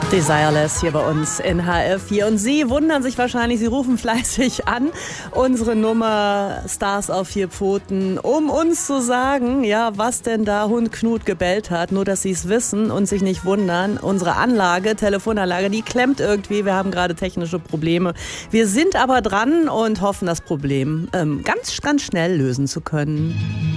Desireless hier bei uns in HR4. Und Sie wundern sich wahrscheinlich, Sie rufen fleißig an. Unsere Nummer Stars auf 4 Pfoten, um uns zu sagen, ja, was denn da Hund Knut gebellt hat. Nur, dass Sie es wissen und sich nicht wundern. Unsere Anlage, Telefonanlage, die klemmt irgendwie. Wir haben gerade technische Probleme. Wir sind aber dran und hoffen, das Problem ganz, ganz schnell lösen zu können.